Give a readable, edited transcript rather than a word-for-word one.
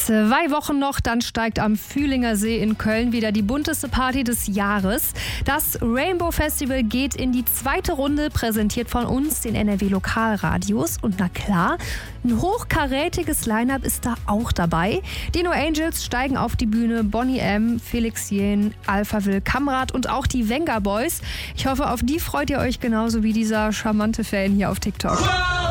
2 Wochen noch, dann steigt am Fühlinger See in Köln wieder die bunteste Party des Jahres. Das Rainbow Festival geht in die 2. Runde, präsentiert von uns, den NRW Lokalradios. Und na klar, ein hochkarätiges Line-Up ist da auch dabei. Die No Angels steigen auf die Bühne, Boney M., Felix Jähn, Alphaville, Kamrat und auch die Venga Boys. Ich hoffe, auf die freut ihr euch genauso wie dieser charmante Fan hier auf TikTok. Wow!